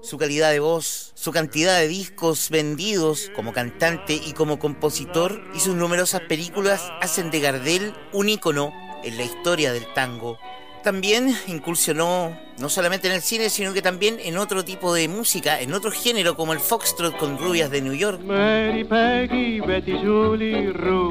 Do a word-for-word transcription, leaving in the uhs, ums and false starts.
Su calidad de voz, su cantidad de discos vendidos como cantante y como compositor y sus numerosas películas hacen de Gardel un ícono en la historia del tango. También incursionó no solamente en el cine, sino que también en otro tipo de música, en otro género como el foxtrot con rubias de New York. Mary, Peggy, Betty, Julie, Ruby.